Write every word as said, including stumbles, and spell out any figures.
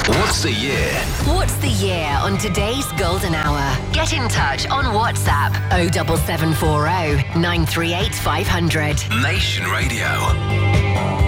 What's the year? What's the year on today's Golden Hour? Get in touch on WhatsApp oh seven seven four oh nine three eight five hundred. Nation Radio.